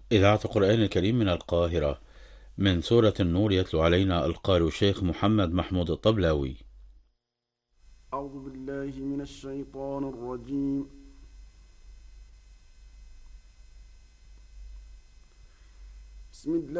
إذاعة القرآن الكريم من القاهرة، من سورة النور يتلو علينا القارئ الشيخ محمد محمود الطبلاوي. أعوذ بالله من الشيطان الرجيم. بسم الله